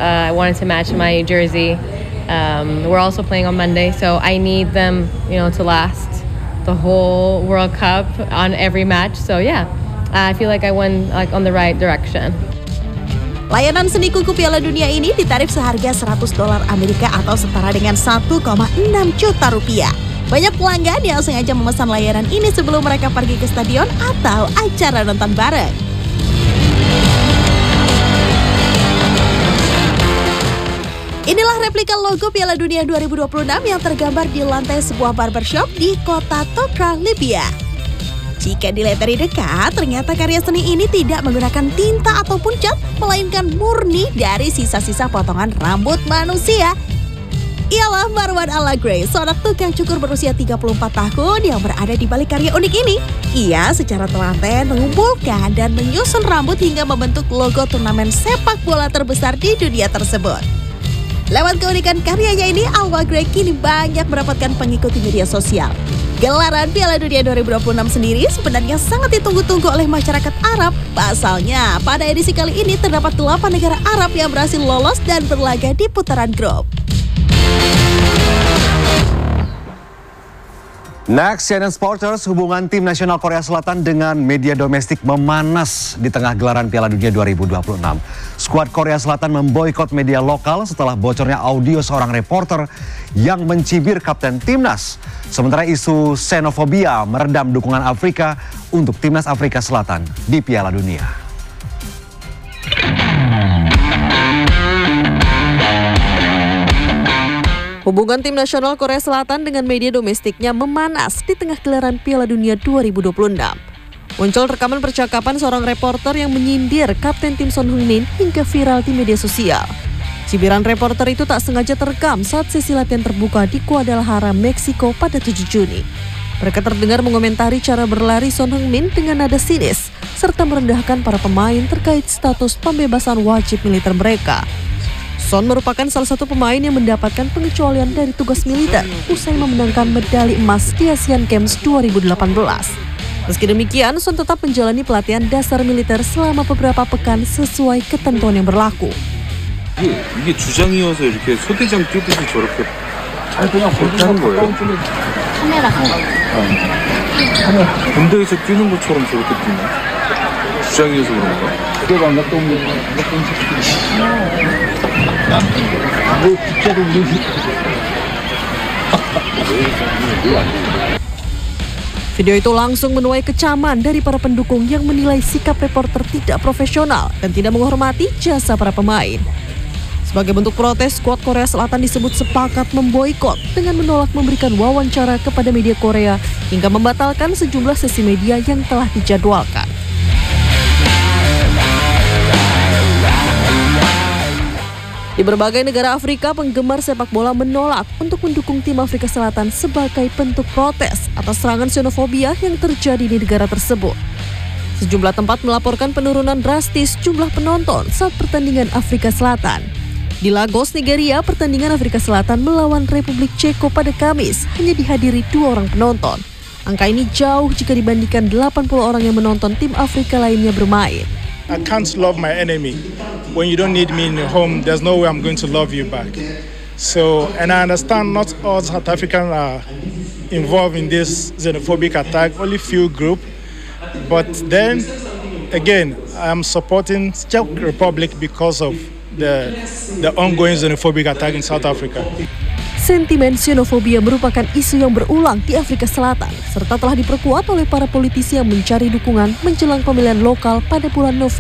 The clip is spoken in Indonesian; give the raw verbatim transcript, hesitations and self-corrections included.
Uh, I wanted to match my jersey. Um, we're also playing on Monday, so I need them, you know, to last the whole World Cup on every match. So yeah, I feel like I went like on the right direction. Layanan seni kuku Piala Dunia ini ditarif seharga seratus dolar Amerika atau setara dengan satu koma enam juta rupiah. Banyak pelanggan yang sengaja memesan layanan ini sebelum mereka pergi ke stadion atau acara nonton bareng. Inilah replika logo Piala Dunia dua ribu dua puluh enam yang tergambar di lantai sebuah barbershop di kota Tokra, Libya. Jika dilihat dari dekat, ternyata karya seni ini tidak menggunakan tinta ataupun cat, melainkan murni dari sisa-sisa potongan rambut manusia. Ialah Marwan Al-Agrey, seorang tukang cukur berusia tiga puluh empat tahun yang berada di balik karya unik ini. Ia secara telaten mengumpulkan dan menyusun rambut hingga membentuk logo turnamen sepak bola terbesar di dunia tersebut. Lewat keunikan karyanya ini, Al-Agrey kini banyak mendapatkan pengikut di media sosial. Gelaran Piala Dunia dua ribu dua puluh enam sendiri sebenarnya sangat ditunggu-tunggu oleh masyarakat Arab. Pasalnya, pada edisi kali ini terdapat delapan negara Arab yang berhasil lolos dan berlaga di putaran grup. Next, C N N Sporters, hubungan tim nasional Korea Selatan dengan media domestik memanas di tengah gelaran Piala Dunia dua ribu dua puluh enam. Skuad Korea Selatan memboikot media lokal setelah bocornya audio seorang reporter yang mencibir kapten timnas. Sementara isu xenofobia meredam dukungan Afrika untuk timnas Afrika Selatan di Piala Dunia. Hubungan tim nasional Korea Selatan dengan media domestiknya memanas di tengah gelaran Piala Dunia dua ribu dua puluh enam. Muncul rekaman percakapan seorang reporter yang menyindir kapten tim Son Heung-min hingga viral di media sosial. Cibiran reporter itu tak sengaja terekam saat sesi latihan terbuka di Guadalajara, Meksiko pada tujuh Juni. Mereka terdengar mengomentari cara berlari Son Heung-min dengan nada sinis, serta merendahkan para pemain terkait status pembebasan wajib militer mereka. Son merupakan salah satu pemain yang mendapatkan pengecualian dari tugas militer usai memenangkan medali emas di Asian Games dua ribu delapan belas. Meski demikian, Son tetap menjalani pelatihan dasar militer selama beberapa pekan sesuai ketentuan yang berlaku. 이게 주장이어서 이렇게 소대장 뛰듯이 저렇게 잘 그냥 그렇게 하는 거예요? 카메라 군대에서 뛰는 것처럼 저렇게 뛰는 주장이어서 그런가? 그게 안 갔다 오면 안 갔다 온 뭐 국제도 Video itu langsung menuai kecaman dari para pendukung yang menilai sikap reporter tidak profesional dan tidak menghormati jasa para pemain. Sebagai bentuk protes, skuad Korea Selatan disebut sepakat memboikot dengan menolak memberikan wawancara kepada media Korea hingga membatalkan sejumlah sesi media yang telah dijadwalkan. Di berbagai negara Afrika, penggemar sepak bola menolak untuk mendukung tim Afrika Selatan sebagai bentuk protes atas serangan xenofobia yang terjadi di negara tersebut. Sejumlah tempat melaporkan penurunan drastis jumlah penonton saat pertandingan Afrika Selatan. Di Lagos, Nigeria, pertandingan Afrika Selatan melawan Republik Ceko pada Kamis hanya dihadiri dua orang penonton. Angka ini jauh jika dibandingkan delapan puluh orang yang menonton tim Afrika lainnya bermain. I can't love my enemy. When you don't need me in your home, there's no way I'm going to love you back. So, and I understand not all South Africans are involved in this xenophobic attack, only few group. But then, again, I'm supporting Czech Republic because of the, the ongoing xenophobic attack in South Africa. Sentimen xenofobia merupakan isu yang berulang di Afrika Selatan, serta telah diperkuat oleh para politisi yang mencari dukungan menjelang pemilihan lokal pada bulan November.